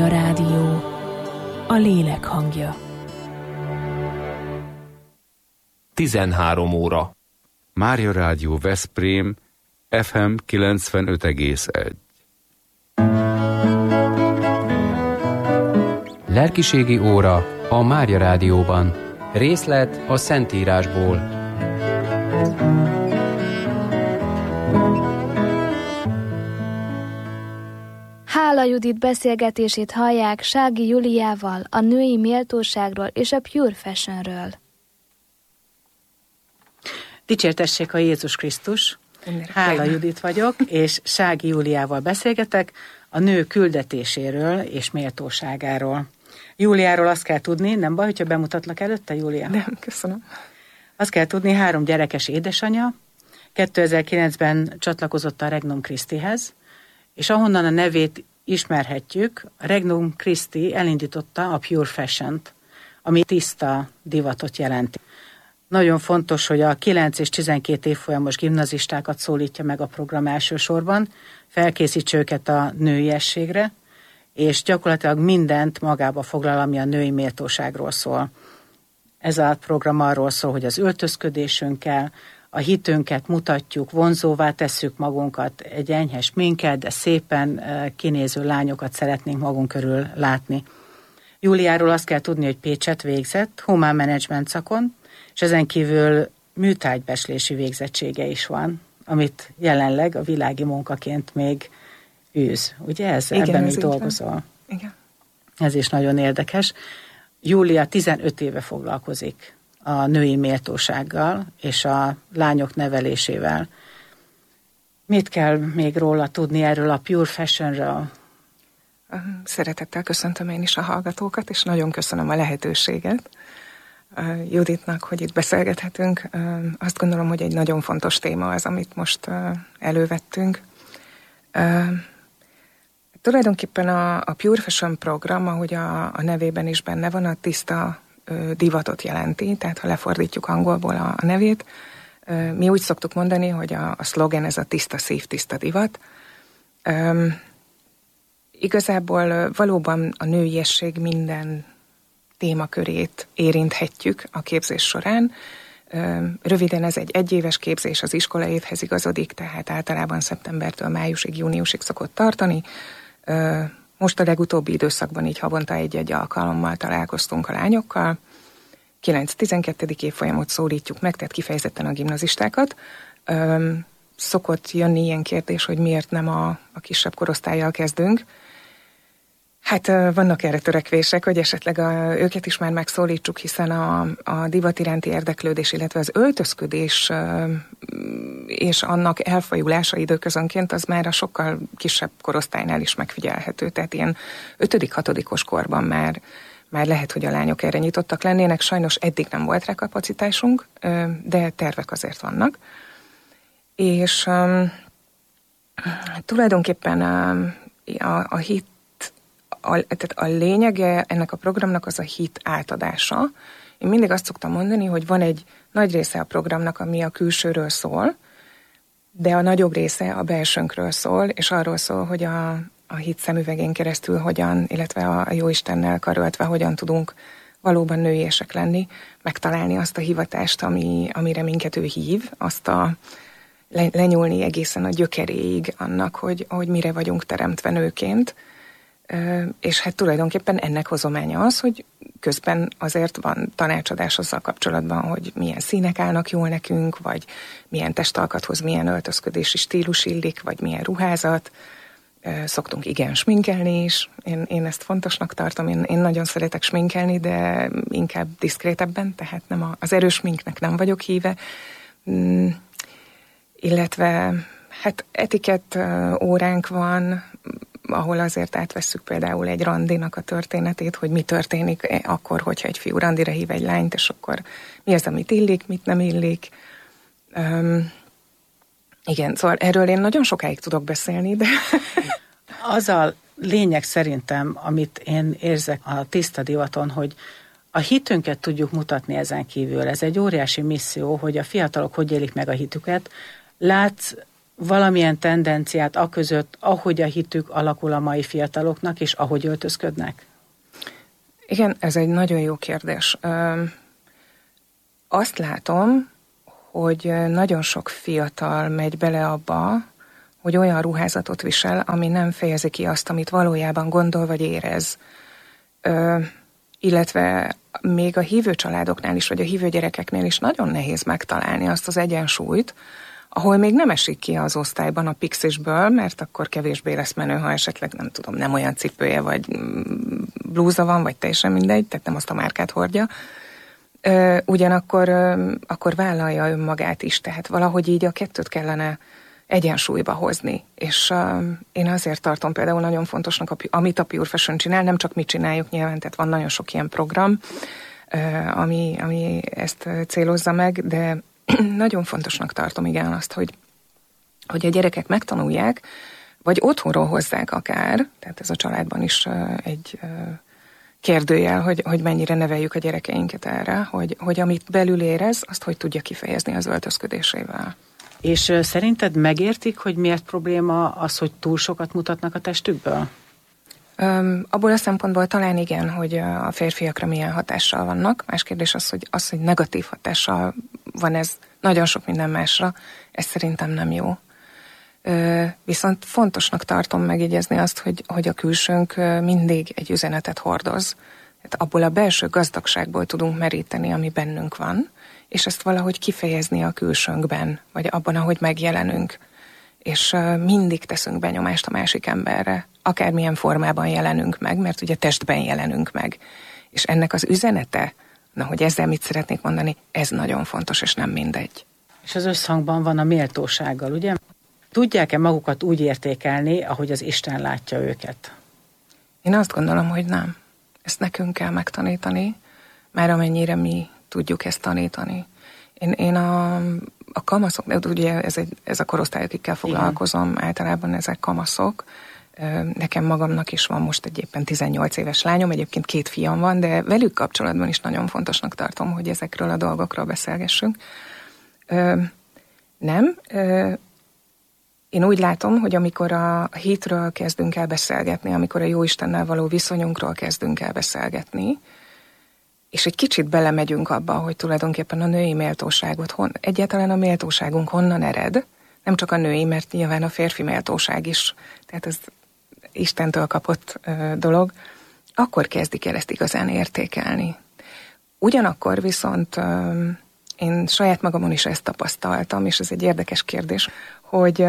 Mária Rádió, a lélek hangja. 13 óra. Mária Rádió Veszprém, FM 95,1. Lelkiségi óra a Mária Rádióban. Részlet a Szentírásból. Hála Judit beszélgetését hallják Sági Júliával a női méltóságról és a Pure Fashionről. Dicsértessék a Jézus Krisztus! Hála Judit vagyok, és Sági Júliával beszélgetek a nő küldetéséről és méltóságáról. Júliáról azt kell tudni, nem baj, hogyha bemutatlak előtte, Júlia? Nem, köszönöm. Azt kell tudni, 3 gyerekes édesanyja, 2009-ben csatlakozott a Regnum Christihez, és ahonnan a nevét ismerhetjük, a Regnum Christi elindította a Pure Fashion-t, ami tiszta divatot jelenti. Nagyon fontos, hogy a 9 és 12 évfolyamos gimnazistákat szólítja meg a program elsősorban, felkészítse őket a nőiességre, és gyakorlatilag mindent magába foglal, ami a női méltóságról szól. Ez a program arról szól, hogy az öltözködésünkkel, a hitünket mutatjuk, vonzóvá tesszük magunkat, egy enyhe sminkkel, de szépen kinéző lányokat szeretnénk magunk körül látni. Júliáról azt kell tudni, hogy Pécset végzett, humán menedzsment szakon, és ezen kívül műtárgybeslési végzettsége is van, amit jelenleg a világi munkaként még űz. Ugye ez? Igen, ebben ez még dolgozol. Igen. Ez is nagyon érdekes. Júlia 15 éve foglalkozik a női méltósággal és a lányok nevelésével. Mit kell még róla tudni erről a Pure Fashionről? Szeretettel köszöntöm én is a hallgatókat, és nagyon köszönöm a lehetőséget Juditnak, hogy itt beszélgethetünk. Azt gondolom, hogy egy nagyon fontos téma az, amit most elővettünk. Tulajdonképpen a Pure Fashion program, ahogy a nevében is benne van, a tiszta divatot jelenti, tehát ha lefordítjuk angolból a nevét, mi úgy szoktuk mondani, hogy a szlogen ez a tiszta szív, tiszta divat. Igazából valóban a nőiesség minden témakörét érinthetjük a képzés során. Röviden ez egy egyéves képzés, az iskola évhez igazodik, tehát általában szeptembertől májusig, júniusig szokott tartani. Most a legutóbbi időszakban így havonta egy-egy alkalommal találkoztunk a lányokkal. 9-12. évfolyamot szólítjuk meg, tehát kifejezetten a gimnazistákat. Szokott jönni ilyen kérdés, hogy miért nem a kisebb korosztállyal kezdünk. Hát vannak erre törekvések, hogy esetleg őket is már megszólítsuk, hiszen a divat iránti érdeklődés, illetve az öltözködés és annak elfajulása időközönként az már a sokkal kisebb korosztálynál is megfigyelhető. Tehát ilyen 5.-6. korban már lehet, hogy a lányok erre nyitottak lennének. Sajnos eddig nem volt rá kapacitásunk, de tervek azért vannak. És tulajdonképpen a hit, tehát a lényege ennek a programnak az a hit átadása. Én mindig azt szoktam mondani, hogy van egy nagy része a programnak, ami a külsőről szól, de a nagyobb része a belsőnkről szól, és arról szól, hogy a hit szemüvegén keresztül hogyan, illetve a Jóistennel karöltve hogyan tudunk valóban nőiesek lenni, megtalálni azt a hivatást, amire minket ő hív, azt lenyúlni egészen a gyökeréig annak, hogy mire vagyunk teremtve nőként. És hát tulajdonképpen ennek hozománya az, hogy közben azért van tanácsadás azzal kapcsolatban, hogy milyen színek állnak jól nekünk, vagy milyen testalkathoz milyen öltözködési stílus illik, vagy milyen ruházat. Szoktunk igen sminkelni is, én ezt fontosnak tartom, én nagyon szeretek sminkelni, de inkább diszkrétebben, tehát nem az erős sminknek nem vagyok híve. Illetve hát etikett óránk van, ahol azért átvesszük például egy randinak a történetét, hogy mi történik akkor, hogyha egy fiú randira hív egy lányt, és akkor mi az, amit illik, mit nem illik. Igen, szóval erről én nagyon sokáig tudok beszélni, de... Az a lényeg szerintem, amit én érzek a tiszta divaton, hogy a hitünket tudjuk mutatni ezen kívül. Ez egy óriási misszió, hogy a fiatalok hogy élik meg a hitüket. Látsz valamilyen tendenciát aközött, ahogy a hitük alakul a mai fiataloknak, és ahogy öltözködnek? Igen, ez egy nagyon jó kérdés. Azt látom, hogy nagyon sok fiatal megy bele abba, hogy olyan ruházatot visel, ami nem fejezi ki azt, amit valójában gondol vagy érez. Illetve még a hívő családoknál is, vagy a hívő gyerekeknél is nagyon nehéz megtalálni azt az egyensúlyt, ahol még nem esik ki az osztályban a pixisből, mert akkor kevésbé lesz menő, ha esetleg nem tudom, nem olyan cipője, vagy blúza van, vagy teljesen mindegy, tehát nem azt a márkát hordja. Ugyanakkor akkor vállalja önmagát is, tehát valahogy így a kettőt kellene egyensúlyba hozni. És én azért tartom például nagyon fontosnak, amit a Pure Fashion csinál, nem csak mi csináljuk nyilván, tehát van nagyon sok ilyen program, ami ezt célozza meg, de nagyon fontosnak tartom igen azt, hogy a gyerekek megtanulják, vagy otthonról hozzák akár, tehát ez a családban is egy kérdőjel, hogy mennyire neveljük a gyerekeinket erre, hogy amit belül érez, azt hogy tudja kifejezni az öltözködésével. És szerinted megértik, hogy miért probléma az, hogy túl sokat mutatnak a testükből? Abból a szempontból talán igen, hogy a férfiakra milyen hatással vannak. Más kérdés az, hogy negatív hatással van ez nagyon sok minden másra, ez szerintem nem jó. Viszont fontosnak tartom megjegyezni azt, hogy a külsőnk mindig egy üzenetet hordoz. Tehát abból a belső gazdagságból tudunk meríteni, ami bennünk van, és ezt valahogy kifejezni a külsőnkben, vagy abban, ahogy megjelenünk. És mindig teszünk benyomást a másik emberre, akármilyen formában jelenünk meg, mert ugye testben jelenünk meg. És ennek az üzenete, hogy ezzel mit szeretnék mondani, ez nagyon fontos, és nem mindegy. És az összhangban van a méltósággal, ugye? Tudják-e magukat úgy értékelni, ahogy az Isten látja őket? Én azt gondolom, hogy nem. Ezt nekünk kell megtanítani, már amennyire mi tudjuk ezt tanítani. Én a kamaszok, ugye ez a korosztály, akikkel foglalkozom, igen. Általában ezek kamaszok. Nekem magamnak is van most egy éppen 18 éves lányom, egyébként 2 fiam van, de velük kapcsolatban is nagyon fontosnak tartom, hogy ezekről a dolgokról beszélgessünk. Én úgy látom, hogy amikor a hitről kezdünk el beszélgetni, amikor a Jóistennel való viszonyunkról kezdünk el beszélgetni, és egy kicsit belemegyünk abba, hogy tulajdonképpen a női méltóságot, egyáltalán a méltóságunk honnan ered, nem csak a női, mert nyilván a férfi méltóság is, tehát ez Istentől kapott dolog, akkor kezdik el ezt igazán értékelni. Ugyanakkor viszont én saját magamon is ezt tapasztaltam, és ez egy érdekes kérdés, hogy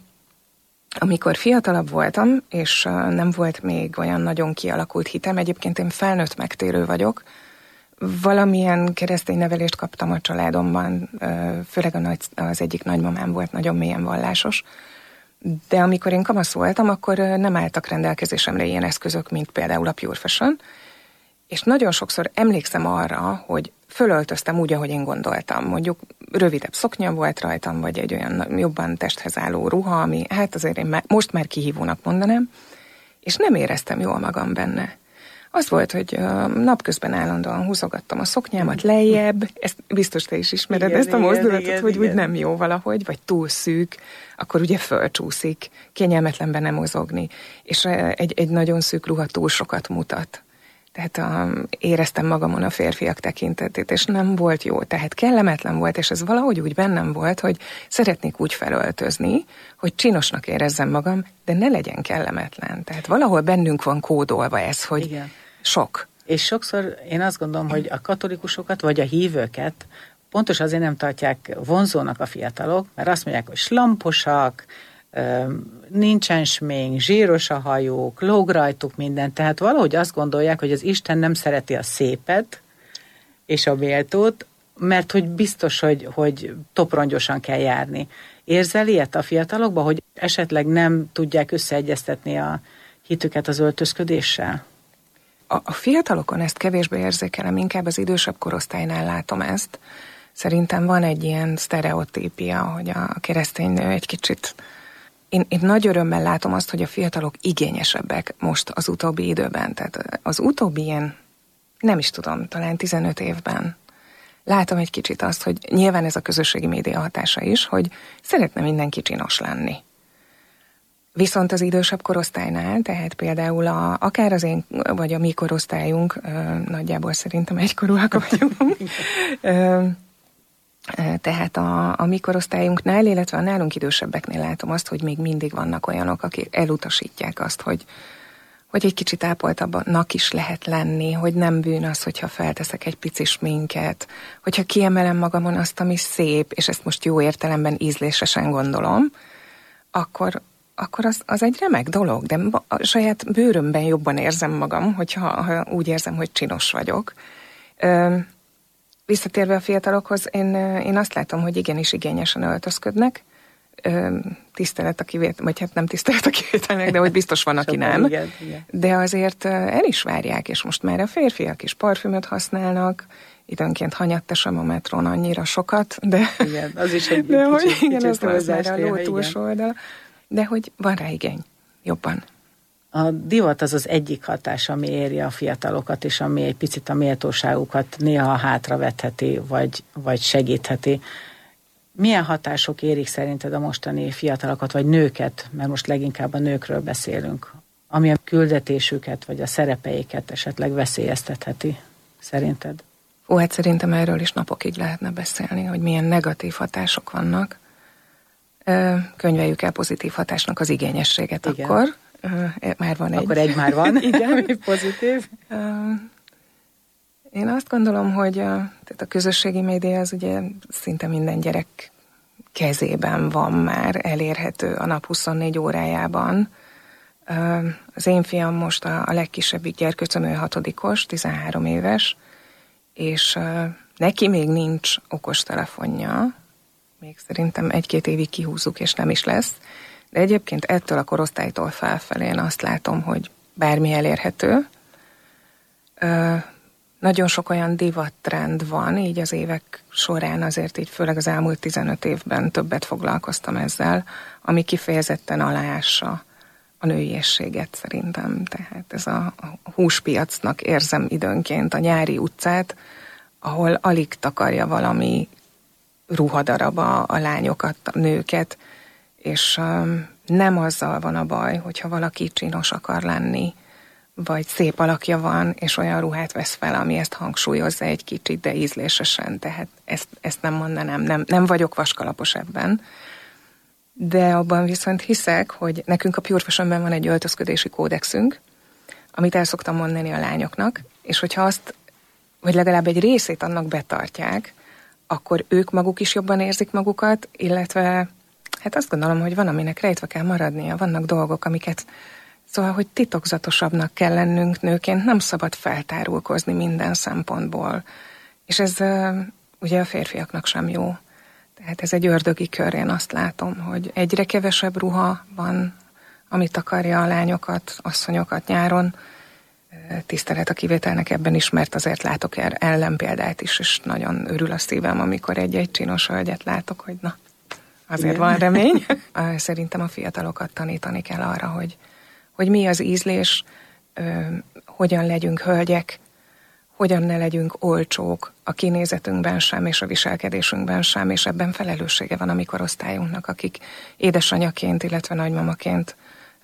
amikor fiatalabb voltam, és nem volt még olyan nagyon kialakult hitem, egyébként én felnőtt megtérő vagyok, valamilyen keresztény nevelést kaptam a családomban, főleg az egyik nagymamám volt nagyon mélyen vallásos, de amikor én kamasz voltam, akkor nem álltak rendelkezésemre ilyen eszközök, mint például a Pure Fashion, és nagyon sokszor emlékszem arra, hogy fölöltöztem úgy, ahogy én gondoltam. Mondjuk rövidebb szoknya volt rajtam, vagy egy olyan jobban testhez álló ruha, ami hát azért én most már kihívónak mondanám, és nem éreztem jól magam benne. Az volt, hogy napközben állandóan húzogattam a szoknyámat lejjebb, ezt biztos te is ismered, igen, ezt a mozdulatot, hogy úgy nem jó valahogy, vagy túl szűk, akkor ugye fölcsúszik, kényelmetlen benne mozogni, és egy nagyon szűk ruha túl sokat mutat. Tehát éreztem magamon a férfiak tekintetét, és nem volt jó, tehát kellemetlen volt, és ez valahogy úgy bennem volt, hogy szeretnék úgy felöltözni, hogy csinosnak érezzem magam, de ne legyen kellemetlen. Tehát valahol bennünk van kódolva ez, hogy igen. Sok. És sokszor én azt gondolom, hogy a katolikusokat, vagy a hívőket pontos azért nem tartják vonzónak a fiatalok, mert azt mondják, hogy slamposak, nincsen smink, zsíros a hajuk, lóg rajtuk minden, tehát valahogy azt gondolják, hogy az Isten nem szereti a szépet és a méltót, mert hogy biztos, hogy toprongyosan kell járni. Érzel ilyet a fiatalokban, hogy esetleg nem tudják összeegyeztetni a hitüket az öltözködéssel? A fiatalokon ezt kevésbé érzékelem, inkább az idősebb korosztálynál látom ezt. Szerintem van egy ilyen sztereotípia, hogy a keresztény nő egy kicsit... Én nagy örömmel látom azt, hogy a fiatalok igényesebbek most az utóbbi időben. Tehát az utóbbi ilyen, nem is tudom, talán 15 évben látom egy kicsit azt, hogy nyilván ez a közösségi média hatása is, hogy szeretne mindenki csinos lenni. Viszont az idősebb korosztálynál, tehát például akár az én, vagy a mi korosztályunk, nagyjából szerintem egykorúak vagyunk, tehát a mi korosztályunknál, illetve a nálunk idősebbeknél látom azt, hogy még mindig vannak olyanok, akik elutasítják azt, hogy egy kicsit ápoltabbnak is lehet lenni, hogy nem bűn az, hogyha felteszek egy pici sminket, hogyha kiemelem magamon azt, ami szép, és ezt most jó értelemben ízlésesen gondolom, akkor az egy remek dolog, de a saját bőrömben jobban érzem magam, hogyha úgy érzem, hogy csinos vagyok. Visszatérve a fiatalokhoz, én azt látom, hogy igenis igényesen öltözködnek, tisztelet a kivétel, vagy hát nem tisztelet a kivételnek, de hogy biztos van, aki nem. Igen. De azért el is várják, és most már a férfiak is parfümöt használnak, időnként hanyattesem a metrón annyira sokat, de... Igen, az is egy de hogy igen, az már a ló túlsó oldala. De hogy van rá igény, jobban. A divat az egyik hatás, ami éri a fiatalokat, és ami egy picit a méltóságukat néha hátravetheti, vagy segítheti. Milyen hatások érik szerinted a mostani fiatalokat, vagy nőket, mert most leginkább a nőkről beszélünk, ami a küldetésüket, vagy a szerepeiket esetleg veszélyeztetheti, szerinted? Hát szerintem erről is napokig lehetne beszélni, hogy milyen negatív hatások vannak. Könyveljük el pozitív hatásnak az igényességet. Igen. Akkor. Már van egy. Akkor egy már van. Igen, pozitív. Én azt gondolom, hogy tehát a közösségi média az ugye szinte minden gyerek kezében van már, elérhető a nap 24 órájában. Az én fiam most a legkisebbik gyerkőcöm, ő 6-os, 13 éves, és neki még nincs okostelefonja, még szerintem 1-2 évig kihúzzuk, és nem is lesz. De egyébként ettől a korosztálytól felfelé én azt látom, hogy bármi elérhető. Nagyon sok olyan divattrend van, így az évek során azért így főleg az elmúlt 15 évben többet foglalkoztam ezzel, ami kifejezetten aláássa a nőiességet szerintem. Tehát ez a húspiacnak érzem időnként a nyári utcát, ahol alig takarja valami ruhadarab a lányokat, a nőket, és nem azzal van a baj, hogyha valaki csinos akar lenni, vagy szép alakja van, és olyan ruhát vesz fel, ami ezt hangsúlyozza egy kicsit, de ízlésesen. Tehát ezt nem mondanám, nem vagyok vaskalapos ebben. De abban viszont hiszek, hogy nekünk a Pure Fashionben van egy öltözködési kódexünk, amit el szoktam mondani a lányoknak, és hogyha azt, vagy legalább egy részét annak betartják, akkor ők maguk is jobban érzik magukat, illetve hát azt gondolom, hogy van, aminek rejtve kell maradnia, vannak dolgok, amiket szóval, hogy titokzatosabbnak kell lennünk nőként, nem szabad feltárulkozni minden szempontból. És ez ugye a férfiaknak sem jó. Tehát ez egy ördögi kör, én azt látom, hogy egyre kevesebb ruha van, amit akarja a lányokat, asszonyokat nyáron. Tisztelet a kivételnek ebben is, mert azért látok ellenpéldát is, és nagyon örül a szívem, amikor egy csinos hölgyet látok, hogy na, azért van remény. Szerintem a fiatalokat tanítani kell arra, hogy mi az ízlés, hogyan legyünk hölgyek, hogyan ne legyünk olcsók a kinézetünkben sem, és a viselkedésünkben sem, és ebben felelőssége van a mi korosztályunknak, akik édesanyaként, illetve nagymamaként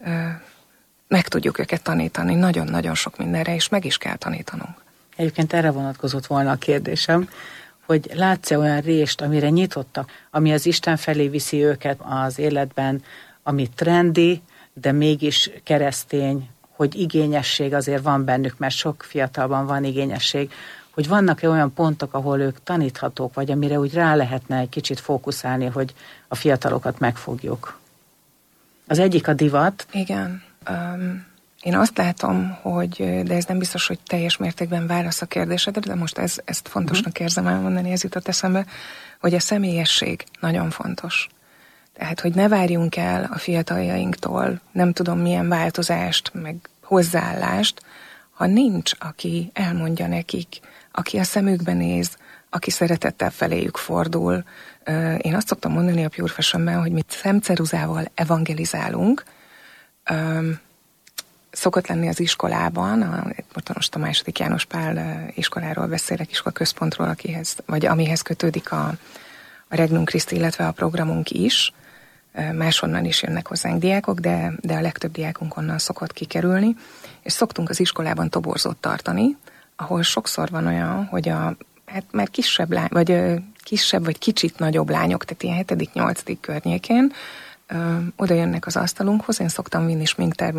meg tudjuk őket tanítani nagyon-nagyon sok mindenre, és meg is kell tanítanunk. Egyébként erre vonatkozott volna a kérdésem, hogy látsz-e olyan rést, amire nyitottak, ami az Isten felé viszi őket az életben, ami trendi, de mégis keresztény, hogy igényesség azért van bennük, mert sok fiatalban van igényesség, hogy vannak-e olyan pontok, ahol ők taníthatók, vagy amire úgy rá lehetne egy kicsit fókuszálni, hogy a fiatalokat megfogjuk. Az egyik a divat. Igen. Én azt látom, hogy, de ez nem biztos, hogy teljes mértékben válasz a kérdésedre, de most ezt fontosnak érzem elmondani, ez jutott eszembe, hogy a személyesség nagyon fontos. Tehát, hogy ne várjunk el a fiataljainktól nem tudom milyen változást, meg hozzáállást, ha nincs, aki elmondja nekik, aki a szemükbe néz, aki szeretettel feléjük fordul. Én azt szoktam mondani a Pure Fashionben, hogy mi szemceruzával evangelizálunk. Szokott lenni az iskolában, most most a II. János Pál iskoláról beszélek, iskolaközpontról, amihez kötődik a Regnum Christi, illetve a programunk is. Máshonnan is jönnek hozzánk diákok, de a legtöbb diákunk onnan szokott kikerülni, és szoktunk az iskolában toborzót tartani, ahol sokszor van olyan, hogy már kisebb vagy kicsit nagyobb lányok, tehát ilyen 7.-8. környékén oda jönnek az asztalunkhoz, én szoktam vinni sminkterméket,